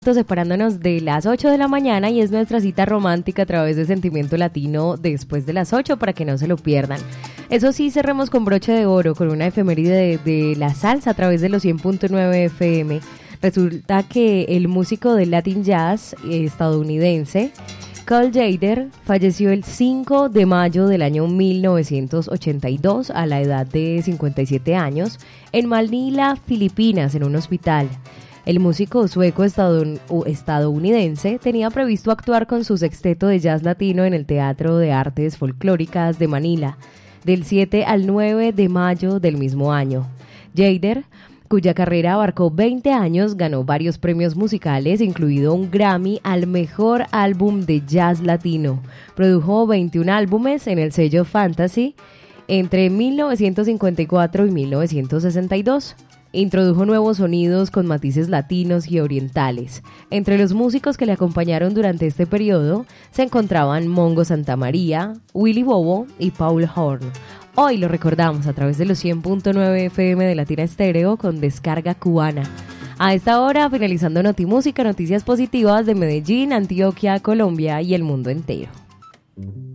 Separándonos de las 8 de la mañana y es nuestra cita romántica a través de Sentimiento Latino después de las 8 para que no se lo pierdan. Eso sí, cerremos con broche de oro con una efeméride de la salsa a través de los 100.9 FM. Resulta que el músico del Latin Jazz estadounidense Cole Yader falleció el 5 de mayo del año 1982 a la edad de 57 años en Manila, Filipinas, en un hospital. El músico sueco estadounidense tenía previsto actuar con su sexteto de jazz latino en el Teatro de Artes Folclóricas de Manila, del 7 al 9 de mayo del mismo año. Yader, cuya carrera abarcó 20 años, ganó varios premios musicales, incluido un Grammy al mejor álbum de jazz latino. Produjo 21 álbumes en el sello Fantasy entre 1954 y 1962. Introdujo nuevos sonidos con matices latinos y orientales. Entre los músicos que le acompañaron durante este periodo se encontraban Mongo Santamaría, Willy Bobo y Paul Horn. Hoy lo recordamos a través de los 100.9 FM de Latina Estéreo con Descarga Cubana. A esta hora, finalizando Notimúsica, noticias positivas de Medellín, Antioquia, Colombia y el mundo entero.